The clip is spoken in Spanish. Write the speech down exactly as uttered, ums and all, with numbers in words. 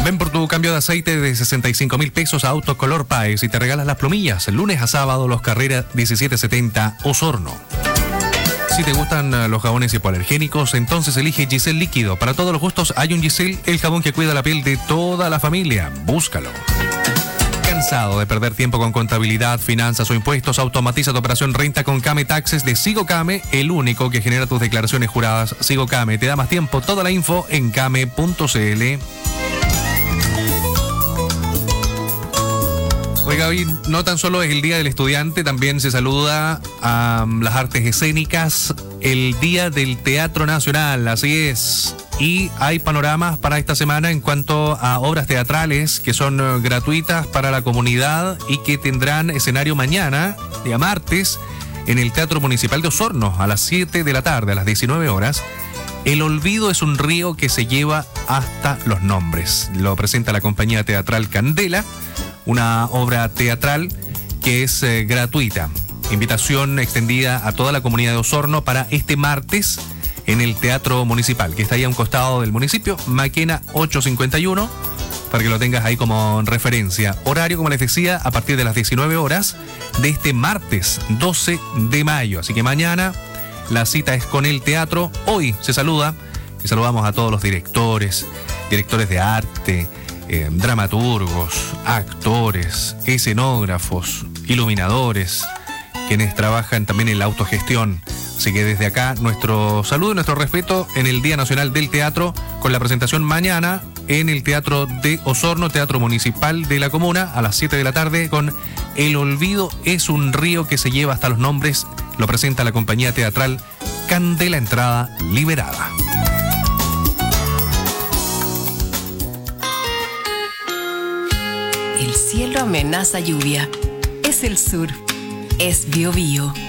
Ven por tu cambio de aceite de sesenta y cinco mil pesos a Autocolor Páez y te regalas las plumillas. Lunes a sábado, Los Carreras diecisiete setenta, Osorno. Si te gustan los jabones hipoalergénicos, entonces elige Giselle Líquido. Para todos los gustos hay un Giselle, el jabón que cuida la piel de toda la familia. Búscalo. ¿Cansado de perder tiempo con contabilidad, finanzas o impuestos? Automatiza tu operación Renta con Came Taxes de Sigocame, el único que genera tus declaraciones juradas. Sigocame te da más tiempo. Toda la info en came punto cl. Oiga, hoy no tan solo es el Día del Estudiante, también se saluda a um, las artes escénicas, el Día del Teatro Nacional, así es. Y hay panoramas para esta semana en cuanto a obras teatrales que son uh, gratuitas para la comunidad y que tendrán escenario mañana, día martes, en el Teatro Municipal de Osorno, a las siete de la tarde, a las diecinueve horas. El olvido es un río que se lleva hasta los nombres. Lo presenta la compañía teatral Candela, una obra teatral que es eh, gratuita. Invitación extendida a toda la comunidad de Osorno para este martes en el Teatro Municipal, que está ahí a un costado del municipio, Maquena ochocientos cincuenta y uno, para que lo tengas ahí como referencia. Horario, como les decía, a partir de las diecinueve horas de este martes doce de mayo. Así que mañana la cita es con el teatro. Hoy se saluda y saludamos a todos los directores, directores de arte, Eh, dramaturgos, actores, escenógrafos, iluminadores, quienes trabajan también en la autogestión. Así que desde acá nuestro saludo y nuestro respeto en el Día Nacional del Teatro, con la presentación mañana en el Teatro de Osorno, Teatro Municipal de la Comuna, a las siete de la tarde, con El olvido es un río que se lleva hasta los nombres. Lo presenta la compañía teatral Candela, entrada liberada. El cielo amenaza lluvia. Es el sur. Es Biobío.